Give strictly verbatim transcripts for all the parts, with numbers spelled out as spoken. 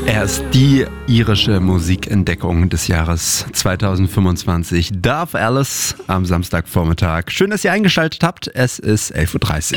Er ist die irische Musikentdeckung des Jahres zweitausendfünfundzwanzig. Darf Alice am Samstagvormittag. Schön, dass ihr eingeschaltet habt. Es ist elf Uhr dreißig.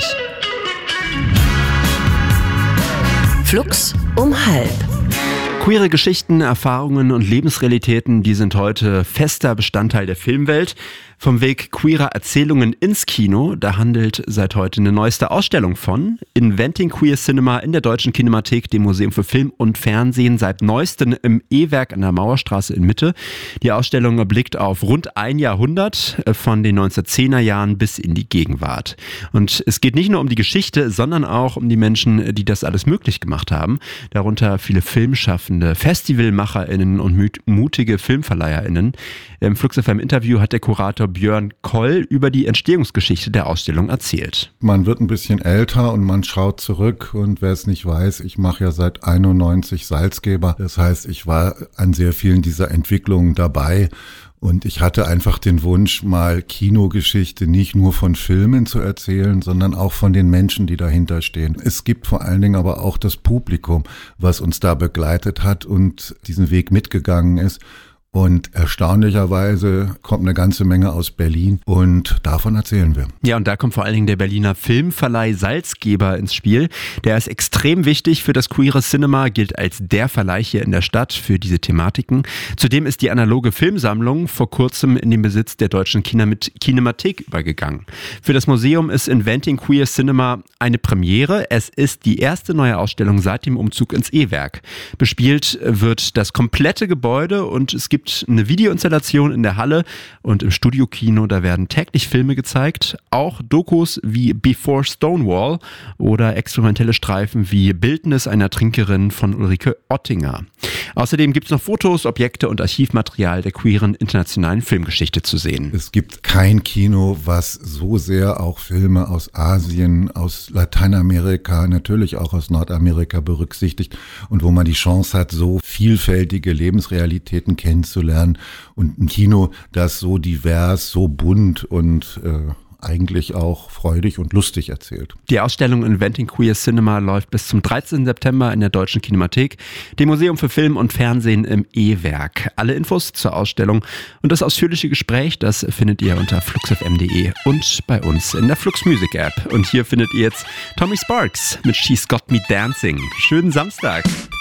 Flux um halb. Queere Geschichten, Erfahrungen und Lebensrealitäten, die sind heute fester Bestandteil der Filmwelt. Vom Weg queerer Erzählungen ins Kino, da handelt seit heute eine neueste Ausstellung von. Inventing Queer Cinema in der Deutschen Kinemathek, dem Museum für Film und Fernsehen, seit neuestem im E-Werk an der Mauerstraße in Mitte. Die Ausstellung blickt auf rund ein Jahrhundert, von den neunzehnhundertzehner Jahren bis in die Gegenwart. Und es geht nicht nur um die Geschichte, sondern auch um die Menschen, die das alles möglich gemacht haben. Darunter viele Filmschaffende, FestivalmacherInnen und mutige FilmverleiherInnen. Im Flux F M Interview hat der Kurator Björn Koll über die Entstehungsgeschichte der Ausstellung erzählt. Man wird ein bisschen älter und man schaut zurück, und wer es nicht weiß, ich mache ja seit einundneunzig Salzgeber. Das heißt, ich war an sehr vielen dieser Entwicklungen dabei. Und ich hatte einfach den Wunsch, mal Kinogeschichte nicht nur von Filmen zu erzählen, sondern auch von den Menschen, die dahinter stehen. Es gibt vor allen Dingen aber auch das Publikum, was uns da begleitet hat und diesen Weg mitgegangen ist. Und erstaunlicherweise kommt eine ganze Menge aus Berlin, und davon erzählen wir. Ja, und da kommt vor allen Dingen der Berliner Filmverleih Salzgeber ins Spiel. Der ist extrem wichtig für das queere Cinema, gilt als der Verleih hier in der Stadt für diese Thematiken. Zudem ist die analoge Filmsammlung vor kurzem in den Besitz der Deutschen Kinemathek übergegangen. Für das Museum ist Inventing Queer Cinema eine Premiere. Es ist die erste neue Ausstellung seit dem Umzug ins E-Werk. Bespielt wird das komplette Gebäude, und es gibt eine Videoinstallation in der Halle, und im Studiokino, da werden täglich Filme gezeigt, auch Dokus wie Before Stonewall oder experimentelle Streifen wie Bildnis einer Trinkerin von Ulrike Ottinger. Außerdem gibt es noch Fotos, Objekte und Archivmaterial der queeren internationalen Filmgeschichte zu sehen. Es gibt kein Kino, was so sehr auch Filme aus Asien, aus Lateinamerika, natürlich auch aus Nordamerika berücksichtigt, und wo man die Chance hat, so vielfältige Lebensrealitäten kennenzulernen. Und ein Kino, das so divers, so bunt und äh, eigentlich auch freudig und lustig erzählt. Die Ausstellung Inventing Queer Cinema läuft bis zum dreizehnten September in der Deutschen Kinemathek, dem Museum für Film und Fernsehen im E-Werk. Alle Infos zur Ausstellung und das ausführliche Gespräch, das findet ihr unter fluxfm punkt de und bei uns in der Flux Music App. Und hier findet ihr jetzt Tommy Sparks mit She's Got Me Dancing. Schönen Samstag!